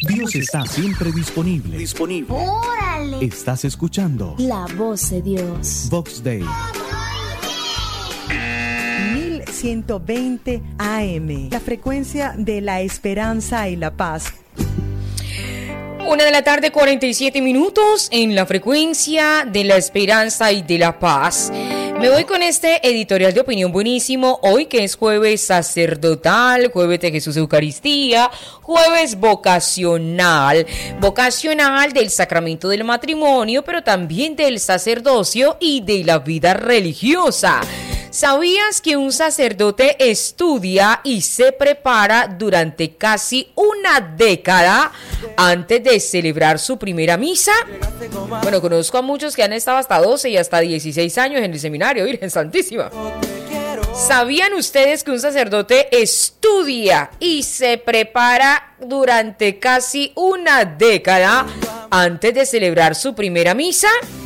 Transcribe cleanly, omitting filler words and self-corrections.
Dios está siempre disponible. ¡Órale! Estás escuchando La voz de Dios. Vox Day. 1120 AM, la frecuencia de la esperanza y la paz. 1:47 PM en la frecuencia de la esperanza y de la paz. Me voy con este editorial de opinión buenísimo hoy, que es jueves sacerdotal, jueves de Jesús Eucaristía, jueves vocacional del sacramento del matrimonio, pero también del sacerdocio y de la vida religiosa. ¿Sabías que un sacerdote estudia y se prepara durante casi una década antes de celebrar su primera misa? Bueno, conozco a muchos que han estado hasta 12 y hasta 16 años en el seminario, Virgen Santísima. ¿Sabían ustedes que un sacerdote estudia y se prepara durante casi una década antes de celebrar su primera misa?